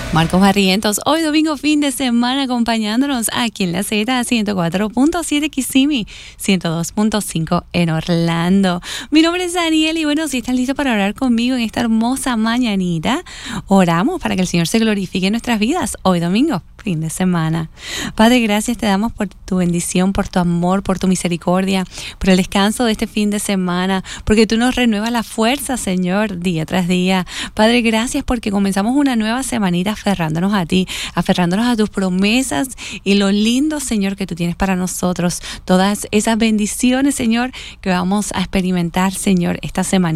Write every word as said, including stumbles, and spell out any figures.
Marcos Barrientos, hoy domingo fin de semana acompañándonos aquí en la Z ciento cuatro punto siete Kissimmee, ciento dos punto cinco en Orlando. Mi nombre es Daniel y bueno, si están listos para orar conmigo en esta hermosa mañanita, oramos para que el Señor se glorifique en nuestras vidas hoy domingo, fin de semana. Padre, gracias te damos por tu bendición, por tu amor, por tu misericordia, por el descanso de este fin de semana, porque tú nos renuevas la fuerza, Señor, día tras día. Padre, gracias porque comenzamos una nueva semanita aferrándonos a ti, aferrándonos a tus promesas y lo lindo, Señor, que tú tienes para nosotros. Todas esas bendiciones, Señor, que vamos a experimentar, Señor, esta semana.